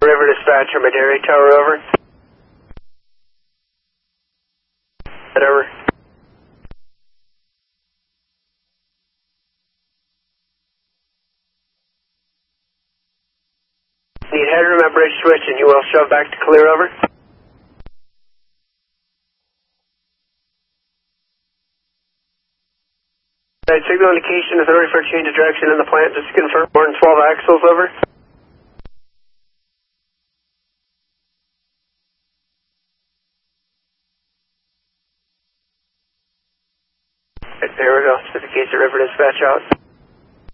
River Dispatcher, Madera Tower, over. Over. Need headroom at bridge switch and you will shove back to clear, over. Signal indication authority for change of direction in the plant, just to confirm, more than 12 axles, over. Right, there we go, certificate to River Dispatch out.